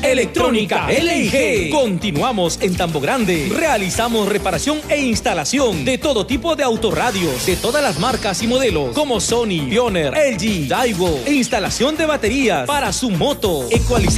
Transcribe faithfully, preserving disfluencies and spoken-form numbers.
Electrónica L I G. Continuamos en Tambo Grande. Realizamos reparación e instalación de todo tipo de autorradios, de todas las marcas y modelos, como Sony, Pioneer, L G, Daiwo. E instalación de baterías para su moto. Ecualizamos